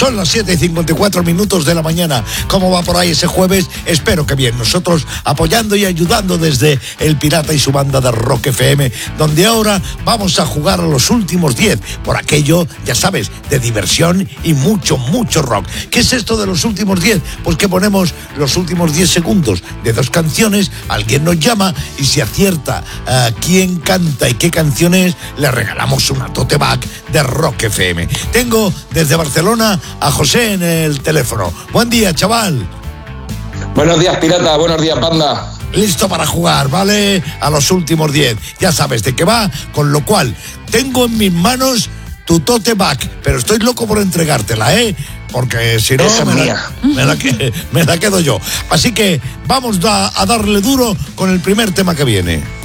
Son las 7:54 de la mañana. ¿Cómo va por ahí ese jueves? Espero que bien. Nosotros apoyando y ayudando desde El Pirata y su banda de Rock FM, donde ahora vamos a jugar a los últimos 10. Por aquello, ya sabes, de diversión y mucho rock. ¿Qué es esto de los últimos 10? Pues que ponemos los últimos 10 segundos de dos canciones, alguien nos llama y si acierta quién canta y qué canción es, le regalamos una tote bag de Rock FM. Tengo desde Barcelona a José en el teléfono. Buen día, chaval. Buenos días, pirata. Buenos días, banda. Listo para jugar, ¿vale? A los últimos 10. Ya sabes de qué va, con lo cual tengo en mis manos tu tote bag, pero estoy loco por entregártela, ¿eh? Porque si no, me la quedo yo. Así que vamos a darle duro con el primer tema que viene.